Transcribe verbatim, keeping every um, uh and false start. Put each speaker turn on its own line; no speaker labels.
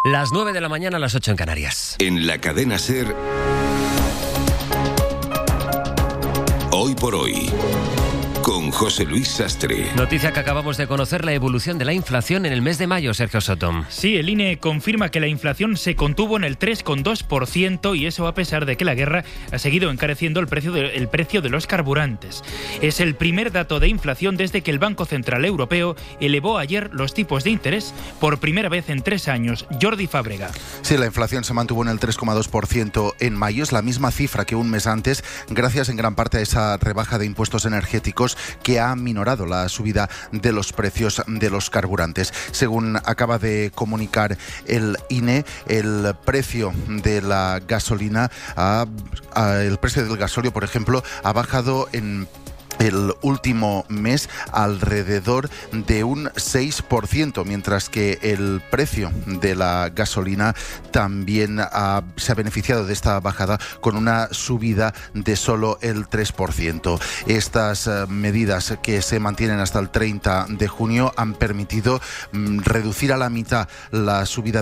Las nueve de la mañana, las ocho en Canarias.
En la cadena SER, Hoy por Hoy, con José Luis Sastre.
Noticia que acabamos de conocer, la evolución de la inflación en el mes de mayo, Sergio Soto.
Sí, el I N E confirma que la inflación se contuvo en el tres coma dos por ciento y eso a pesar de que la guerra ha seguido encareciendo el precio de, el precio de los carburantes. Es el primer dato de inflación desde que el Banco Central Europeo elevó ayer los tipos de interés por primera vez en tres años. Jordi Fábrega.
Sí, la inflación se mantuvo en el tres coma dos por ciento en mayo, es la misma cifra que un mes antes, gracias en gran parte a esa rebaja de impuestos energéticos que ha minorado la subida de los precios de los carburantes. Según acaba de comunicar el I N E, el precio de la gasolina, ha, ha, el precio del gasóleo, por ejemplo, ha bajado en el último mes alrededor de un seis por ciento, mientras que el precio de la gasolina también ha, se ha beneficiado de esta bajada con una subida de solo el tres por ciento. Estas uh, medidas que se mantienen hasta el treinta de junio han permitido um, reducir a la mitad la subida